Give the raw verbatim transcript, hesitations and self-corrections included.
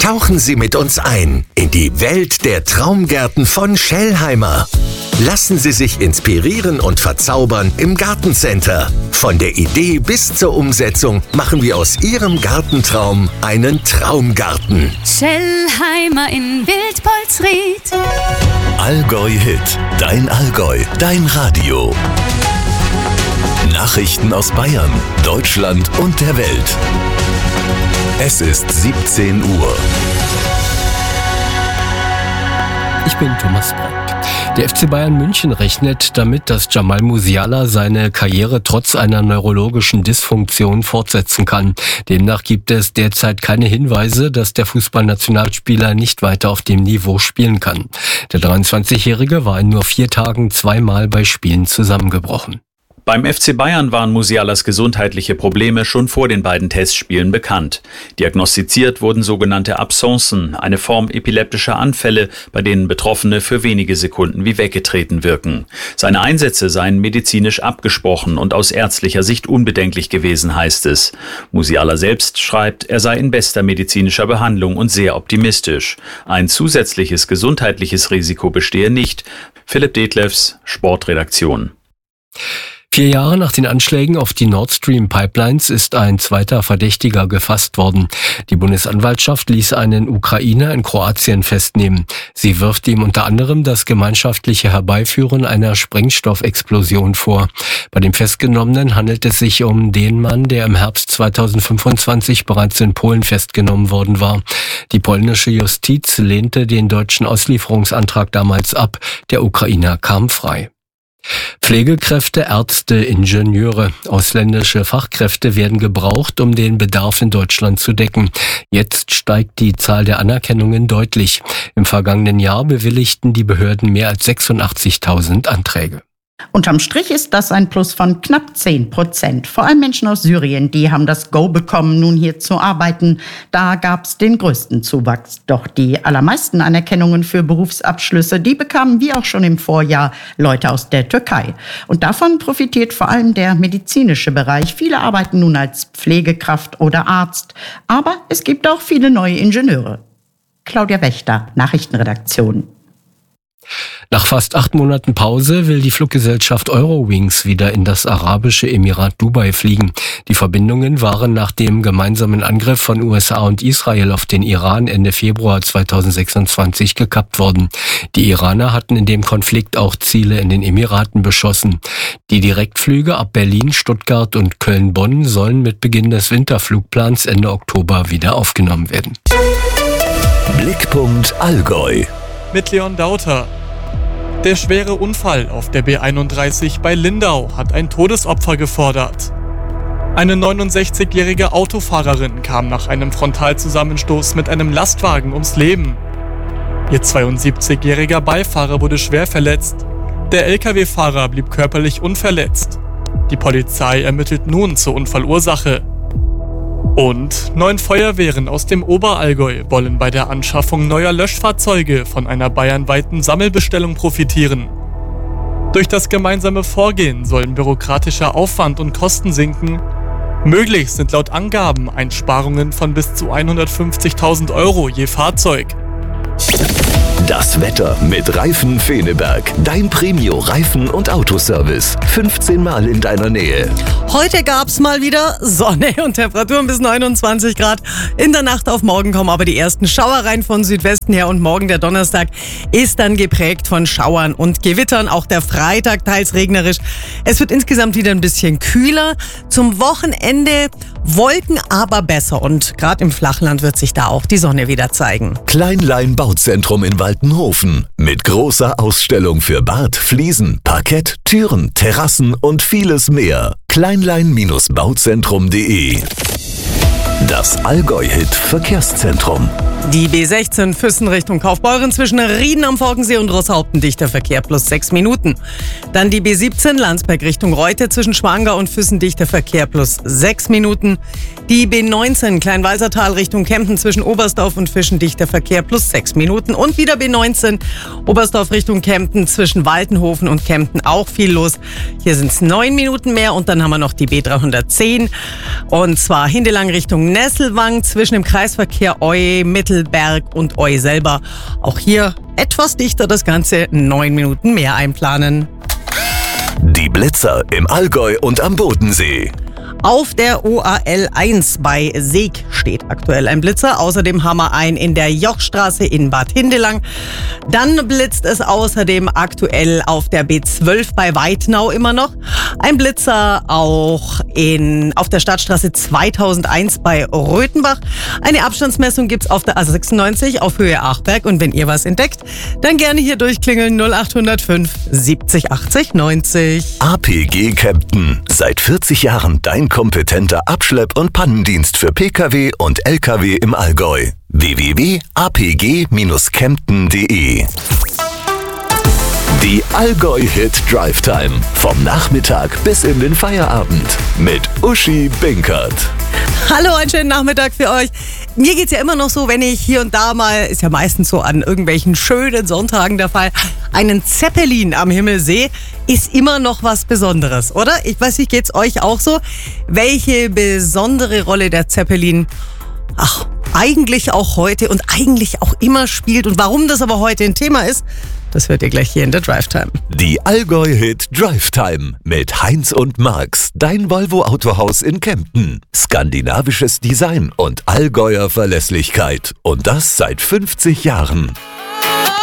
Tauchen Sie mit uns ein in die Welt der Traumgärten von Schellheimer. Lassen Sie sich inspirieren und verzaubern im Gartencenter. Von der Idee bis zur Umsetzung machen wir aus Ihrem Gartentraum einen Traumgarten. Schellheimer in Wildpolsried. Allgäu Hit, dein Allgäu, dein Radio. Nachrichten aus Bayern, Deutschland und der Welt. Es ist siebzehn Uhr. Ich bin Thomas Brandt. Der F C Bayern München rechnet damit, dass Jamal Musiala seine Karriere trotz einer neurologischen Dysfunktion fortsetzen kann. Demnach gibt es derzeit keine Hinweise, dass der Fußballnationalspieler nicht weiter auf dem Niveau spielen kann. Der dreiundzwanzigjährige war in nur vier Tagen zweimal bei Spielen zusammengebrochen. Beim F C Bayern waren Musialas gesundheitliche Probleme schon vor den beiden Testspielen bekannt. Diagnostiziert wurden sogenannte Absencen, eine Form epileptischer Anfälle, bei denen Betroffene für wenige Sekunden wie weggetreten wirken. Seine Einsätze seien medizinisch abgesprochen und aus ärztlicher Sicht unbedenklich gewesen, heißt es. Musiala selbst schreibt, er sei in bester medizinischer Behandlung und sehr optimistisch. Ein zusätzliches gesundheitliches Risiko bestehe nicht. Philipp Detlefs, Sportredaktion. Vier Jahre nach den Anschlägen auf die Nord Stream Pipelines ist ein zweiter Verdächtiger gefasst worden. Die Bundesanwaltschaft ließ einen Ukrainer in Kroatien festnehmen. Sie wirft ihm unter anderem das gemeinschaftliche Herbeiführen einer Sprengstoffexplosion vor. Bei dem Festgenommenen handelt es sich um den Mann, der im Herbst zweitausendfünfundzwanzig bereits in Polen festgenommen worden war. Die polnische Justiz lehnte den deutschen Auslieferungsantrag damals ab. Der Ukrainer kam frei. Pflegekräfte, Ärzte, Ingenieure, ausländische Fachkräfte werden gebraucht, um den Bedarf in Deutschland zu decken. Jetzt steigt die Zahl der Anerkennungen deutlich. Im vergangenen Jahr bewilligten die Behörden mehr als sechsundachtzigtausend Anträge. Unterm Strich ist das ein Plus von knapp zehn Prozent. Vor allem Menschen aus Syrien, die haben das Go bekommen, nun hier zu arbeiten. Da gab's den größten Zuwachs. Doch die allermeisten Anerkennungen für Berufsabschlüsse, die bekamen wie auch schon im Vorjahr Leute aus der Türkei. Und davon profitiert vor allem der medizinische Bereich. Viele arbeiten nun als Pflegekraft oder Arzt. Aber es gibt auch viele neue Ingenieure. Claudia Wächter, Nachrichtenredaktion. Nach fast acht Monaten Pause will die Fluggesellschaft Eurowings wieder in das arabische Emirat Dubai fliegen. Die Verbindungen waren nach dem gemeinsamen Angriff von U S A und Israel auf den Iran Ende Februar zweitausendsechsundzwanzig gekappt worden. Die Iraner hatten in dem Konflikt auch Ziele in den Emiraten beschossen. Die Direktflüge ab Berlin, Stuttgart und Köln-Bonn sollen mit Beginn des Winterflugplans Ende Oktober wieder aufgenommen werden. Blickpunkt Allgäu. Mit Leon Dauter. Der schwere Unfall auf der B einunddreißig bei Lindau hat ein Todesopfer gefordert. Eine neunundsechzigjährige Autofahrerin kam nach einem Frontalzusammenstoß mit einem Lastwagen ums Leben. Ihr zweiundsiebzigjähriger Beifahrer wurde schwer verletzt. Der L K W-Fahrer blieb körperlich unverletzt. Die Polizei ermittelt nun zur Unfallursache. Und neun Feuerwehren aus dem Oberallgäu wollen bei der Anschaffung neuer Löschfahrzeuge von einer bayernweiten Sammelbestellung profitieren. Durch das gemeinsame Vorgehen sollen bürokratischer Aufwand und Kosten sinken. Möglich sind laut Angaben Einsparungen von bis zu hundertfünfzigtausend Euro je Fahrzeug. Das Wetter mit Reifen Feneberg. Dein Premio-Reifen- und Autoservice. fünfzehn Mal in deiner Nähe. Heute gab's mal wieder Sonne und Temperaturen bis neunundzwanzig Grad. In der Nacht auf morgen kommen aber die ersten Schauer rein von Südwesten her und morgen, der Donnerstag, ist dann geprägt von Schauern und Gewittern. Auch der Freitag teils regnerisch. Es wird insgesamt wieder ein bisschen kühler. Zum Wochenende Wolken aber besser und gerade im Flachland wird sich da auch die Sonne wieder zeigen. Kleinlein Bauzentrum in Waltenhofen mit großer Ausstellung für Bad, Fliesen, Parkett, Türen, Terrassen und vieles mehr. kleinlein bauzentrum punkt de. Das Allgäu-Hit Verkehrszentrum. Die B sechzehn Füssen Richtung Kaufbeuren zwischen Rieden am Forkensee und Rosshaupten dichter Verkehr plus sechs Minuten. Dann die B siebzehn Landsberg Richtung Reute zwischen Schwangau und Füssen dichter Verkehr plus sechs Minuten. Die B neunzehn Kleinwalsertal Richtung Kempten zwischen Oberstdorf und Fischen dichter Verkehr plus sechs Minuten. Und wieder B neunzehn Oberstdorf Richtung Kempten zwischen Waltenhofen und Kempten auch viel los. Hier sind es neun Minuten mehr und dann haben wir noch die B dreihundertzehn und zwar Hindelang Richtung Nesselwang zwischen dem Kreisverkehr Eu, Mittelberg und Eu selber. Auch hier etwas dichter das Ganze, neun Minuten mehr einplanen. Die Blitzer im Allgäu und am Bodensee. Auf der O A L eins bei Seeg steht aktuell ein Blitzer. Außerdem haben wir einen in der Jochstraße in Bad Hindelang. Dann blitzt es außerdem aktuell auf der B zwölf bei Weitnau immer noch. Ein Blitzer auch in, auf der Stadtstraße zweitausendeins bei Röthenbach. Eine Abstandsmessung gibt's auf der A sechsundneunzig auf Höhe Achberg. Und wenn ihr was entdeckt, dann gerne hier durchklingeln null acht null fünf siebzig achtzig neunzig. A P G Kempten. Seit vierzig Jahren dein kompetenter Abschlepp- und Pannendienst für Pkw und Lkw im Allgäu. w w w punkt a p g dash kempten punkt d e. Die Allgäu-Hit Drive Time. Vom Nachmittag bis in den Feierabend. Mit Uschi Binkert. Hallo, einen schönen Nachmittag für euch. Mir geht's ja immer noch so, wenn ich hier und da mal, ist ja meistens so an irgendwelchen schönen Sonntagen der Fall, einen Zeppelin am Himmel sehe, ist immer noch was Besonderes, oder? Ich weiß nicht, geht's euch auch so? Welche besondere Rolle der Zeppelin, ach, eigentlich auch heute und eigentlich auch immer spielt und warum das aber heute ein Thema ist, das hört ihr gleich hier in der Drive Time. Die Allgäu-Hit Drive Time mit Heinz und Marx, dein Volvo Autohaus in Kempten. Skandinavisches Design und Allgäuer Verlässlichkeit. Und das seit fünfzig Jahren.